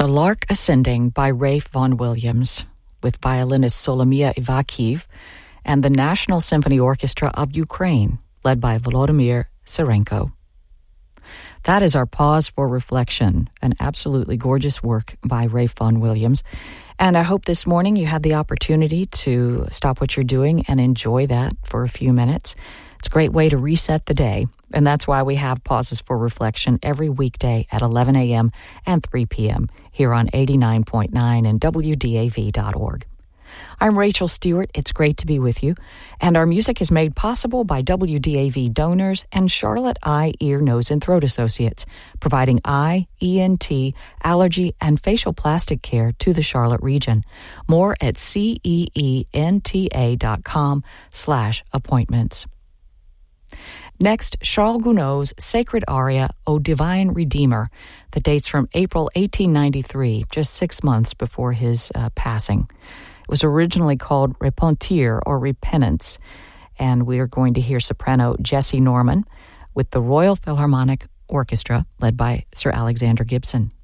The Lark Ascending by Ralph Vaughan Williams, with violinist Solomia Ivakhiv and the National Symphony Orchestra of Ukraine, led by Volodymyr Serenko. That is our pause for reflection, an absolutely gorgeous work by Ralph Vaughan Williams. And I hope this morning you had the opportunity to stop what you're doing and enjoy that for a few minutes. It's a great way to reset the day, and that's why we have pauses for reflection every weekday at 11 a.m. and 3 p.m. here on 89.9 and WDAV.org. I'm Rachel Stewart. It's great to be with you. And our music is made possible by WDAV donors and Charlotte Eye, Ear, Nose, and Throat Associates, providing eye, ENT, allergy, and facial plastic care to the Charlotte region. More at ceenta.com/appointments. Next, Charles Gounod's sacred aria, O Divine Redeemer, that dates from April 1893, just 6 months before his passing. It was originally called Repentir, or Repentance, and we are going to hear soprano Jessie Norman with the Royal Philharmonic Orchestra, led by Sir Alexander Gibson.